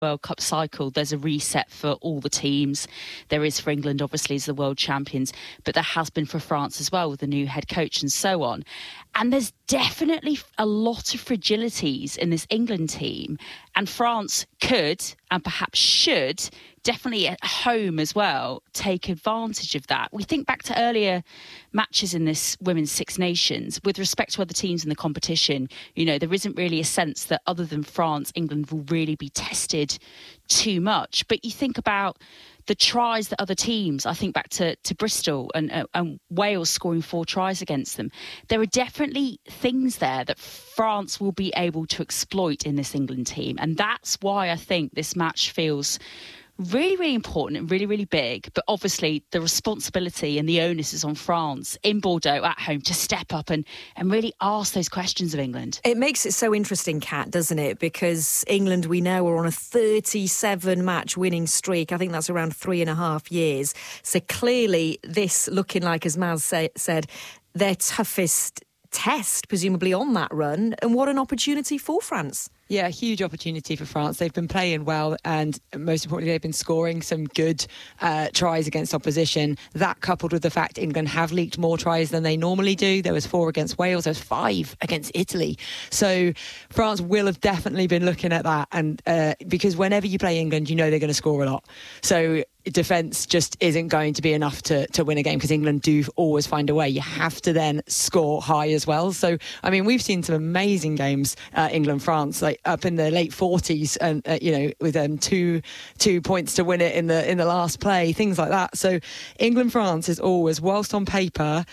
World Cup cycle, there's a reset for all the teams. There is for England, obviously, as the world champions, but there has been for France as well with the new head coach and so on. And there's definitely a lot of fragilities in this England team. And France could, and perhaps should, definitely at home as well, take advantage of that. We think back to earlier matches in this Women's Six Nations. With respect to other teams in the competition, you know, there isn't really a sense that other than France, England will really be tested too much. But you think about the tries that other teams, I think back to Bristol and Wales scoring 4 tries against them. There are definitely things there that France will be able to exploit in this England team. And that's why I think this match feels really, really important and really, really big. But obviously the responsibility and the onus is on France in Bordeaux at home to step up and really ask those questions of England. It makes it so interesting, Kat, doesn't it? Because England, we know, are on a 37-match winning streak. I think that's around 3.5 years. So clearly this looking like, as Maz said, their toughest test, presumably, on that run. And what an opportunity for France. Yeah, huge opportunity for France. They've been playing well and most importantly, they've been scoring some good tries against opposition. That coupled with the fact England have leaked more tries than they normally do. There was 4 against Wales, there was 5 against Italy. So France will have definitely been looking at that. And because whenever you play England, you know they're going to score a lot. So defence just isn't going to be enough to win a game because England do always find a way. You have to then score high as well. So, I mean, we've seen some amazing games, England-France, like up in the late 40s and, with 2 points to win it in the last play, things like that. So England-France is always, whilst on paper,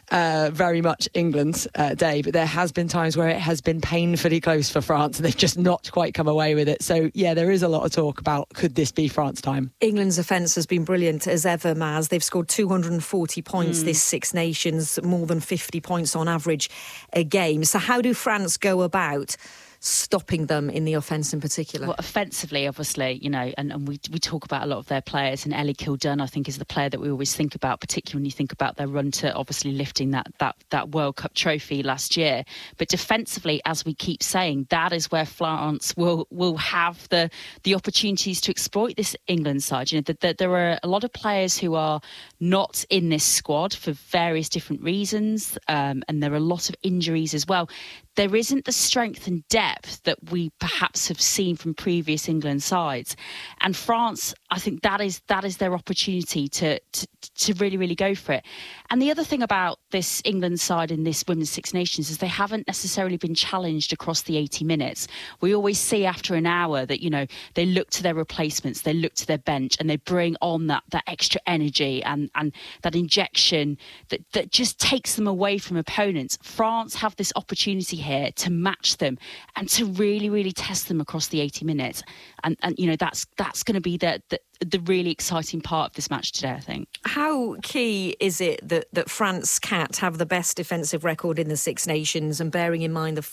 very much England's day, but there has been times where it has been painfully close for France and they've just not quite come away with it. So yeah, there is a lot of talk about could this be France time. England's offence has been brilliant as ever, Maz. They've scored 240 points this Six Nations, more than 50 points on average a game. So how do France go about stopping them in the offence in particular? Well, offensively, obviously, and we talk about a lot of their players, and Ellie Kildun, I think, is the player that we always think about, particularly when you think about their run to obviously lifting that World Cup trophy last year. But defensively, as we keep saying, that is where France will have the opportunities to exploit this England side. That there are a lot of players who are not in this squad for various different reasons, and there are a lot of injuries as well. There isn't the strength and depth that we perhaps have seen from previous England sides. And France, I think that is their opportunity to really, really go for it. And the other thing about this England side in this Women's Six Nations is they haven't necessarily been challenged across the 80 minutes. We always see after an hour that, they look to their replacements, they look to their bench and they bring on that extra energy and that injection that just takes them away from opponents. France have this opportunity here to match them and to really, really test them across the 80 minutes. And that's going to be the really exciting part of this match today, I think. How key is it that France Cat have the best defensive record in the Six Nations, and bearing in mind the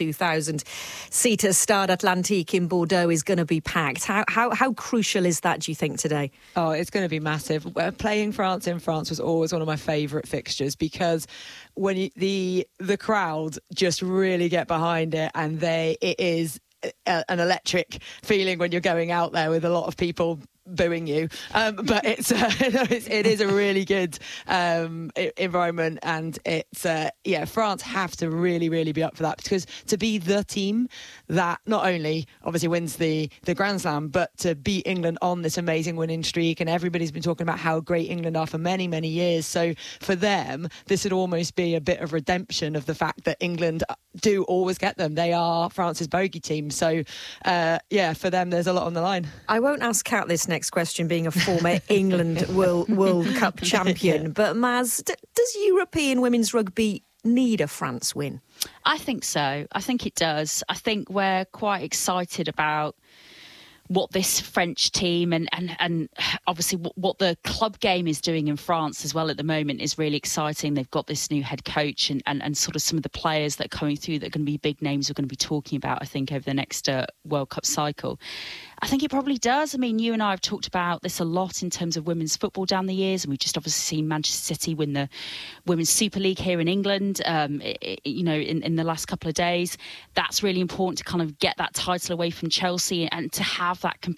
42,000-seater Stade Atlantique in Bordeaux is going to be packed? How crucial is that, do you think, today? Oh, it's going to be massive. Playing France in France was always one of my favourite fixtures because when the crowd just really get behind it, and it is an electric feeling when you're going out there with a lot of people booing you, but it is a really good environment, and it's France have to really, really be up for that, because to be the team that not only obviously wins the Grand Slam, but to beat England on this amazing winning streak, and everybody's been talking about how great England are for many, many years. So for them, this would almost be a bit of redemption of the fact that England do always get them. They are France's bogey team. So for them, there's a lot on the line. I won't ask Kat this next question, being a former England World Cup champion, yeah. But Maz, does European women's rugby need a France win? I think so. I think it does. I think we're quite excited about what this French team and obviously what the club game is doing in France as well at the moment is really exciting. They've got this new head coach and sort of some of the players that are coming through that are going to be big names we're going to be talking about, I think, over the next World Cup cycle. I think it probably does. I mean, you and I have talked about this a lot in terms of women's football down the years, and we've just obviously seen Manchester City win the Women's Super League here in England, in the last couple of days. That's really important to kind of get that title away from Chelsea and to have that